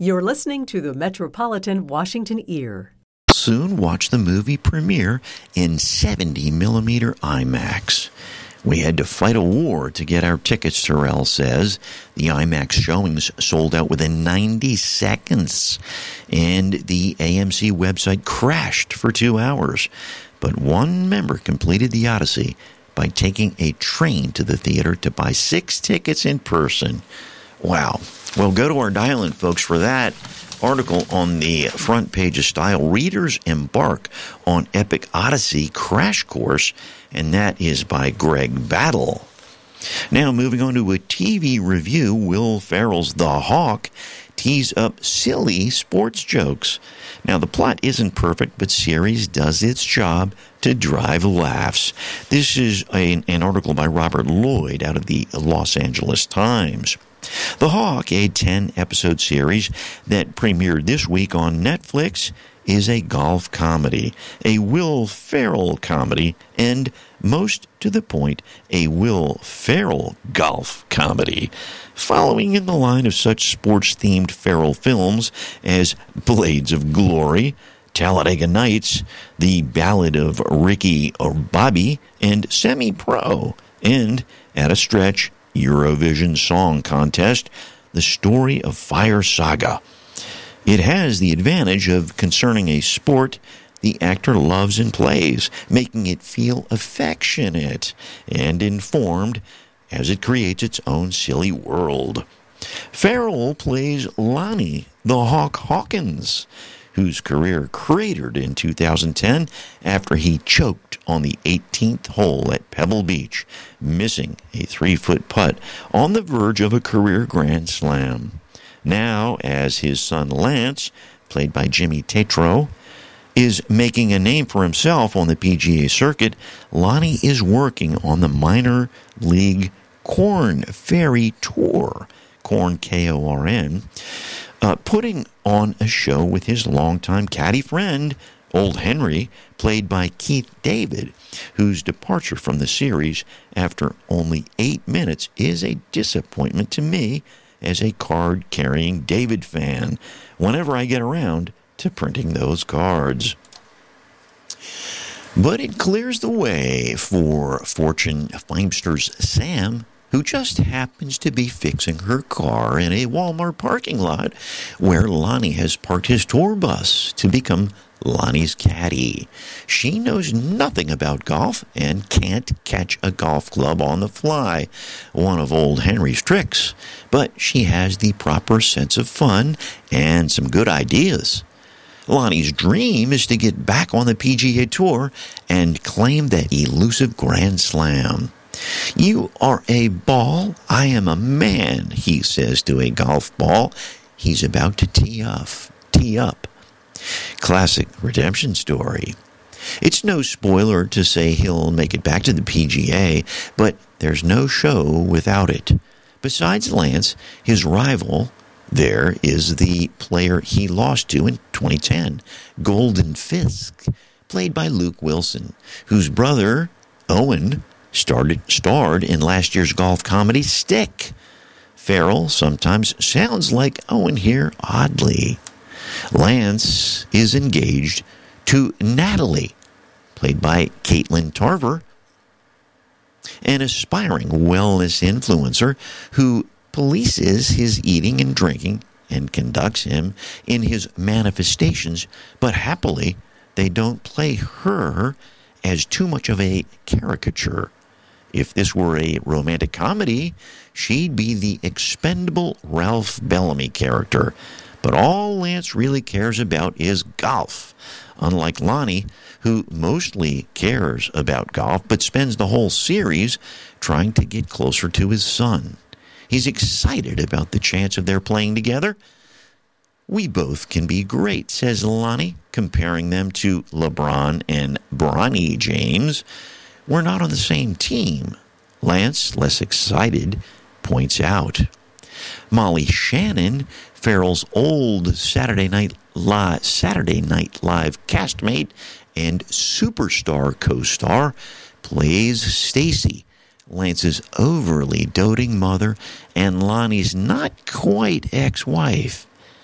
You're listening to the Metropolitan Washington Ear. Soon watch the movie premiere in 70mm IMAX. We had to fight a war to get our tickets, Terrell says. The IMAX showings sold out within 90 seconds, and the AMC website crashed for 2 hours. But one member completed the odyssey by taking a train to the theater to buy 6 tickets in person. Wow. Well, go to our dial-in, folks, for that article on the front page of Style. Readers embark on Epic Odyssey Crash Course, and that is by Greg Battle. Now, moving on to a TV review, Will Ferrell's The Hawk tees up silly sports jokes. Now, the plot isn't perfect, but series does its job to drive laughs. This is an article by Robert Lloyd out of the Los Angeles Times. The Hawk, a 10-episode series that premiered this week on Netflix, is a golf comedy, a Will Ferrell comedy, and, most to the point, a Will Ferrell golf comedy. Following in the line of such sports-themed Ferrell films as Blades of Glory, Talladega Nights, The Ballad of Ricky or Bobby, and Semi-Pro, and, at a stretch, Eurovision Song Contest, The Story of Fire Saga. It has the advantage of concerning a sport the actor loves and plays, making it feel affectionate and informed as it creates its own silly world. Ferrell plays Lonnie the Hawk Hawkins, whose career cratered in 2010 after he choked on the 18th hole at Pebble Beach, missing a 3-foot putt on the verge of a career grand slam. Now, as his son Lance, played by Jimmy Tatro, is making a name for himself on the PGA circuit, Lonnie is working on the minor league Korn Ferry Tour, Korn, K-O-R-N, putting on a show with his longtime caddy friend, Old Henry, played by Keith David, whose departure from the series after only 8 minutes is a disappointment to me as a card-carrying David fan whenever I get around to printing those cards. But it clears the way for Fortune Feimster's Sam, who just happens to be fixing her car in a Walmart parking lot where Lonnie has parked his tour bus to become Lonnie's caddy. She knows nothing about golf and can't catch a golf club on the fly, one of Old Henry's tricks, but she has the proper sense of fun and some good ideas. Lonnie's dream is to get back on the PGA Tour and claim that elusive Grand Slam. "You are a ball, I am a man," he says to a golf ball he's about to tee up. Classic redemption story. It's no spoiler to say he'll make it back to the PGA, but there's no show without it. Besides Lance, his rival there is the player he lost to in 2010, Golden Fisk, played by Luke Wilson, whose brother, Owen, starred in last year's golf comedy Stick. Ferrell sometimes sounds like Owen here, oddly. Lance is engaged to Natalie, played by Caitlin Tarver, an aspiring wellness influencer who polices his eating and drinking and conducts him in his manifestations, but happily they don't play her as too much of a caricature. If this were a romantic comedy, she'd be the expendable Ralph Bellamy character. But all Lance really cares about is golf, unlike Lonnie, who mostly cares about golf but spends the whole series trying to get closer to his son. He's excited about the chance of their playing together. "We both can be great," says Lonnie, comparing them to LeBron and Bronny James. "We're not on the same team," Lance, less excited, points out. Molly Shannon, Ferrell's old Saturday Night Live castmate and Superstar co-star, plays Stacy, Lance's overly doting mother and Lonnie's not quite ex-wife.